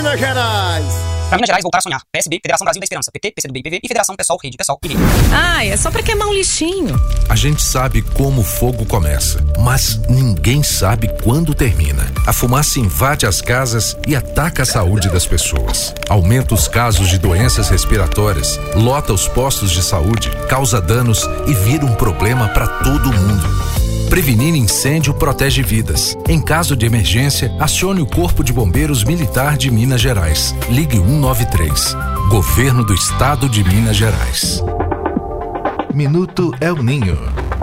Minas Gerais. Pra Minas Gerais voltar a sonhar. PSB, Federação Brasil da Esperança. PT, PCdoB, PV e Federação PSOL, Rede, PSOL e Rede. É só pra queimar um lixinho. A gente sabe como o fogo começa, mas ninguém sabe quando termina. A fumaça invade as casas e ataca a saúde das pessoas. Aumenta os casos de doenças respiratórias, lota os postos de saúde, causa danos e vira um problema para todo mundo. Prevenir incêndio protege vidas. Em caso de emergência, acione o Corpo de Bombeiros Militar de Minas Gerais. Ligue 193. Governo do Estado de Minas Gerais. Minuto El Ninho.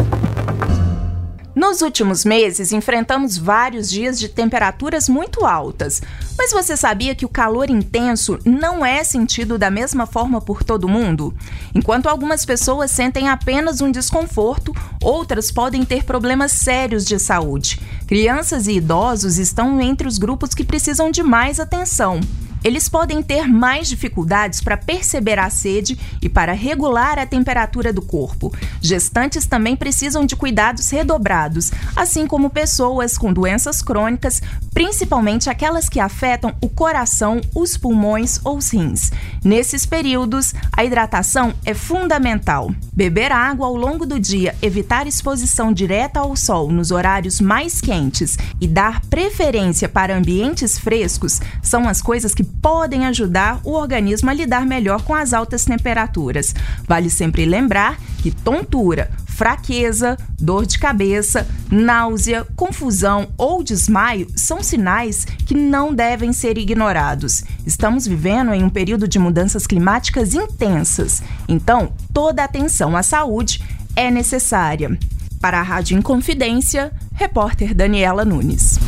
Nos últimos meses, enfrentamos vários dias de temperaturas muito altas. Mas você sabia que o calor intenso não é sentido da mesma forma por todo mundo? Enquanto algumas pessoas sentem apenas um desconforto, outras podem ter problemas sérios de saúde. Crianças e idosos estão entre os grupos que precisam de mais atenção. Eles podem ter mais dificuldades para perceber a sede e para regular a temperatura do corpo. Gestantes também precisam de cuidados redobrados, assim como pessoas com doenças crônicas, principalmente aquelas que afetam o coração, os pulmões ou os rins. Nesses períodos, a hidratação é fundamental. Beber água ao longo do dia, evitar exposição direta ao sol nos horários mais quentes e dar preferência para ambientes frescos são as coisas que podem ajudar o organismo a lidar melhor com as altas temperaturas. Vale sempre lembrar que tontura, fraqueza, dor de cabeça, náusea, confusão ou desmaio são sinais que não devem ser ignorados. Estamos vivendo em um período de mudanças climáticas intensas, então toda atenção à saúde é necessária. Para a Rádio Inconfidência, repórter Daniela Nunes.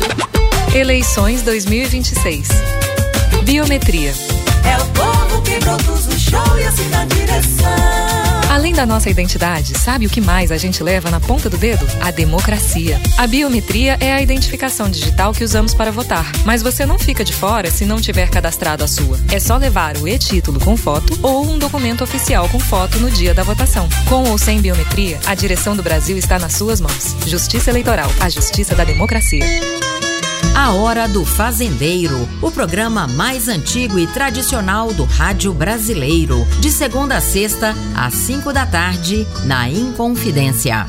Eleições 2026. Biometria. É o povo que produz o show e assim dá direção. Além da nossa identidade, sabe o que mais a gente leva na ponta do dedo? A democracia. A biometria é a identificação digital que usamos para votar. Mas você não fica de fora se não tiver cadastrado a sua. É só levar o e-título com foto ou um documento oficial com foto no dia da votação. Com ou sem biometria, a direção do Brasil está nas suas mãos. Justiça Eleitoral, a justiça da democracia. A Hora do Fazendeiro, o programa mais antigo e tradicional do rádio brasileiro. De segunda a sexta, às 5 da tarde, na Inconfidência.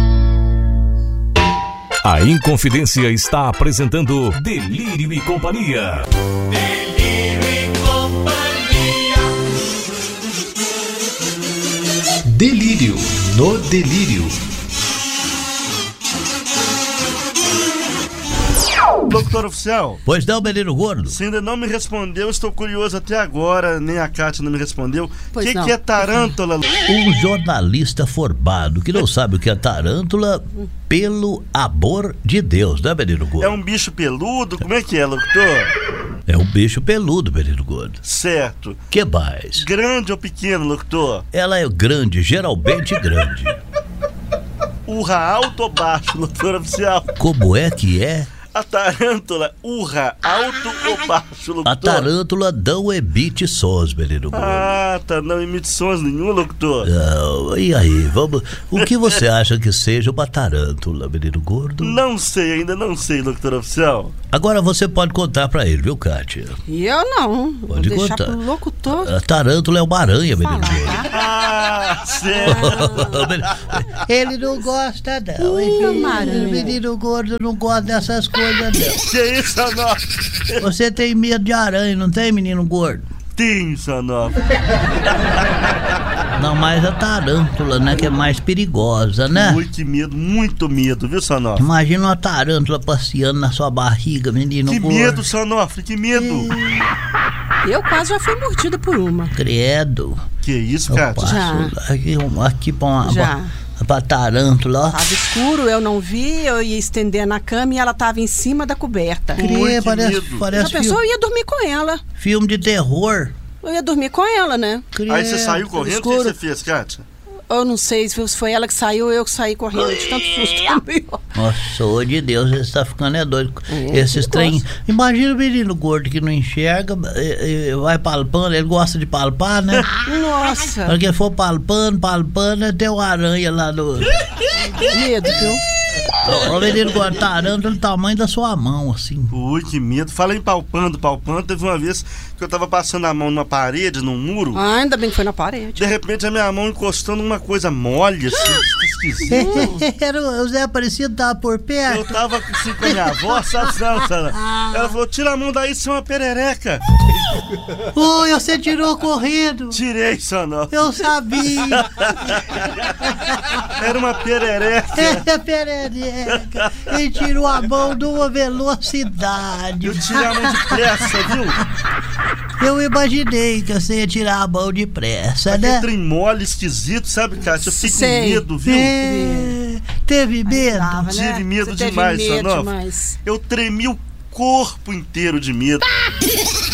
A Inconfidência está apresentando Delírio e Companhia. Delírio e Companhia. Delírio no Delírio. Doutor Oficial. Pois não, menino gordo? Você ainda não me respondeu, estou curioso até agora, nem a Kátia não me respondeu. O que é tarântula? Um jornalista formado que não sabe o que é tarântula, pelo amor de Deus, né, menino gordo? É um bicho peludo? Como é que é, locutor? É um bicho peludo, menino gordo. Certo. Que mais? Grande ou pequeno, locutor? Ela é grande, geralmente grande. Urra alto ou baixo, doutor Oficial? Como é que é? A tarântula urra alto ou baixo, locutor? A tarântula não emite sons, menino gordo. Ah, tá, não emite sons nenhum, locutor? Não, e aí, vamos... O que você acha que seja uma tarântula, menino gordo? Não sei, ainda não sei, doutor Oficial. Agora você pode contar pra ele, viu, Kátia? E eu não. Pode vou deixar contar. pro locutor. A tarântula é uma aranha, menino gordo. Ah, certo. Ele não gosta, não. Menino gordo não gosta dessas coisas. Que isso, Sanof? Você tem medo de aranha, não tem, menino gordo? Tem, Sanof. Não, mas a tarântula, né, que é mais perigosa, né? Ui, que medo, muito medo, viu, Sanof? Imagina uma tarântula passeando na sua barriga, menino gordo. Que medo, Sanof, que medo. Eu quase já fui mordida por uma. Credo. Que isso, Kátia? Já. Aqui pra uma... Já. Pra tarântula, ó. Tava escuro, eu não vi, eu ia estender na cama e ela tava em cima da coberta. Parece Já pensou? Eu ia dormir com ela. Filme de terror. Eu ia dormir com ela, né? Aí você saiu correndo, o que você fez, Kátia? Eu não sei se foi ela que saiu ou eu que saí correndo de tanto susto também. Nossa, ô de Deus, você tá ficando doido. Esses trem. Imagina o menino gordo que não enxerga, vai palpando, ele gosta de palpar, né? Nossa. Porque for palpando, tem uma aranha lá no. Medo, viu? O menino gordo, tarântula do tamanho da sua mão, assim. Ui, que medo. Fala em palpando. Teve uma vez que eu tava passando a mão numa parede, num muro. Ah, ainda bem que foi na parede. De repente a minha mão encostou numa coisa mole, assim, esquisito. O Zé Aparecido tava por perto. Eu tava assim com a minha avó, sabe? Ela falou, tira a mão daí, isso é uma perereca. Ui, você tirou correndo. Tirei, Sonó. Eu sabia. Era uma perereca. É perereca. Ele tirou a mão de uma velocidade. Eu tirei a mão depressa, viu? Eu imaginei que você ia tirar a mão depressa, né? Aquele trem mole, esquisito, sabe, Cátia? Eu fiquei com medo, viu? Teve medo? Tive medo demais, Sonó. Eu tremi o corpo inteiro de medo.